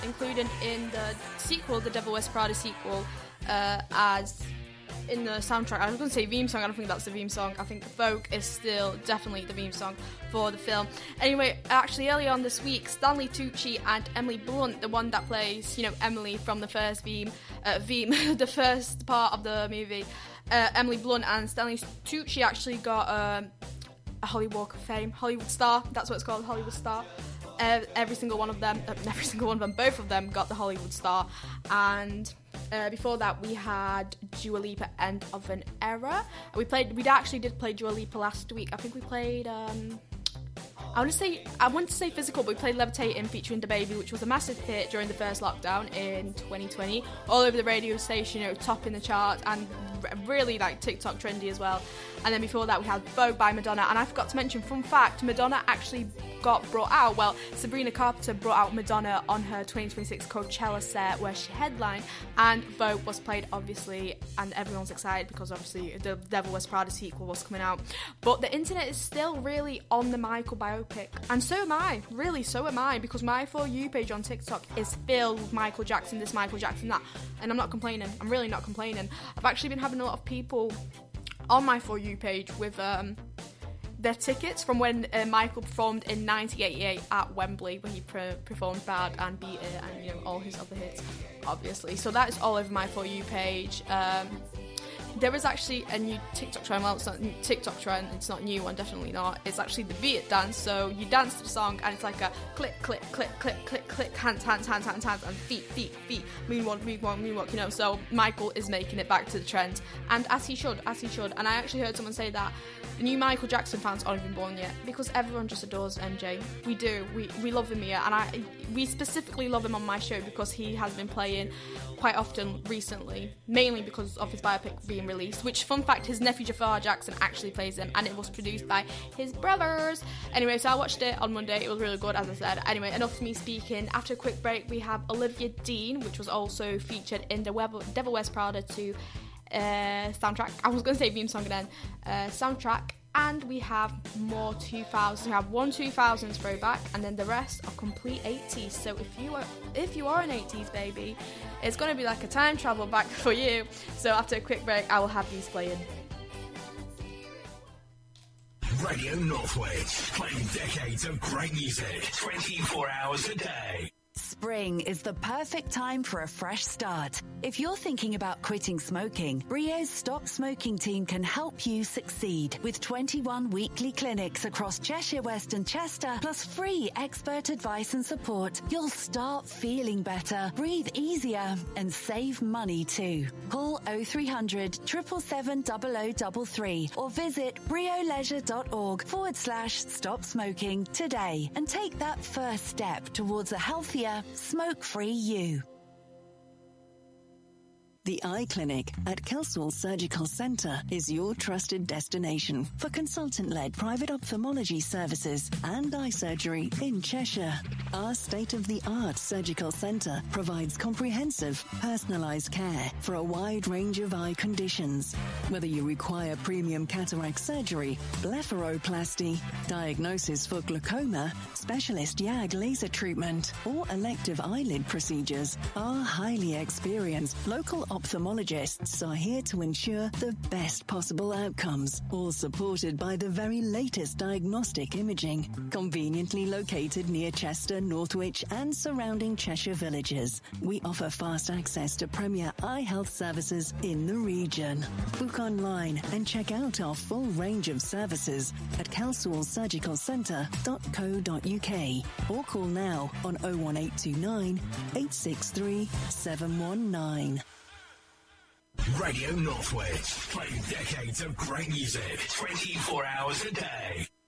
included in the sequel, the Devil Wears Prada sequel, as in the soundtrack. I was going to say theme song, I don't think that's the theme song. I think Vogue is still definitely the theme song for the film. Anyway, actually earlier on this week, Stanley Tucci and Emily Blunt, the one that plays, Emily from the first the first part of the movie, Emily Blunt and Stanley Tucci actually got a Hollywood Walk of Fame, Hollywood star, that's what it's called, Hollywood star. Both of them got the Hollywood star, and before that we had Dua Lipa, End of an Era. We actually did play Dua Lipa last week. I think we played I want to say Physical, but we played Levitating featuring DaBaby, which was a massive hit during the first lockdown in 2020, all over the radio station, topping the charts, and really like TikTok trendy as well. And then before that we had Vogue by Madonna, and I forgot to mention, fun fact, Madonna actually got brought out, Sabrina Carpenter brought out Madonna on her 2026 Coachella set where she headlined, and Vogue was played obviously, and everyone's excited because obviously the Devil Wears Prada sequel was coming out. But the internet is still really on the Michael biopic, and so am I, because my For You page on TikTok is filled with Michael Jackson this, Michael Jackson that, and I'm not complaining, I'm really not complaining. I've actually been having a lot of people on my For You page with their tickets from when Michael performed in 1988 at Wembley, where he performed Bad and Beat It and all his other hits, obviously. So that is all over my For You page. There was actually a new TikTok trend. Well, it's not a new TikTok trend, it's not a new one, definitely not. It's actually the Beat It dance. So you dance to the song and it's like a click, click, click, click, click, click, hands, hands, hands, hands, hands, and feet, feet, feet, moonwalk, moonwalk, moonwalk, So Michael is making it back to the trend. And as he should. And I actually heard someone say that the new Michael Jackson fans aren't even born yet, because everyone just adores MJ. We do. We love him here, and we specifically love him on my show because he has been playing quite often recently, mainly because of his biopic being released, which, fun fact, his nephew Jafar Jackson actually plays him, and it was produced by his brothers. Anyway, so I watched it on Monday. It was really good, as I said. Anyway, enough of me speaking. After a quick break, we have Olivia Dean, which was also featured in the Devil Wears Prada 2 soundtrack. I was going to say theme song again. Soundtrack. And we have more 2000s. We have one 2000s throwback, and then the rest are complete 80s. So if you are an 80s baby, it's going to be like a time travel back for you. So after a quick break, I will have these playing. Radio Northwich, playing decades of great music, 24 hours a day. Spring is the perfect time for a fresh start. If you're thinking about quitting smoking, Brio's Stop Smoking team can help you succeed. With 21 weekly clinics across Cheshire, West and Chester, plus free expert advice and support, you'll start feeling better, breathe easier and save money too. Call 0300 777 0033 or visit brioleisure.org/stop smoking today and take that first step towards a healthier, smoke-free you. The Eye Clinic at Kelsall Surgical Centre is your trusted destination for consultant-led private ophthalmology services and eye surgery in Cheshire. Our state-of-the-art surgical centre provides comprehensive, personalised care for a wide range of eye conditions. Whether you require premium cataract surgery, blepharoplasty, diagnosis for glaucoma, specialist YAG laser treatment, or elective eyelid procedures, our highly experienced local ophthalmologists are here to ensure the best possible outcomes, all supported by the very latest diagnostic imaging. Conveniently located near Chester, Northwich and surrounding Cheshire villages, we offer fast access to premier eye health services in the region. Book online and check out our full range of services at kelsallsurgicalcentre.co.uk or call now on 01829 863 719. Radio Northwich, playing decades of great music, 24 hours a day.